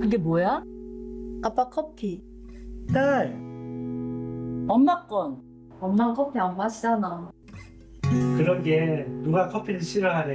그게 뭐야? 아빠 커피. 딸, 엄마 건. 엄마 커피 안 마시잖아. 그러게 누가 커피를 싫어하래.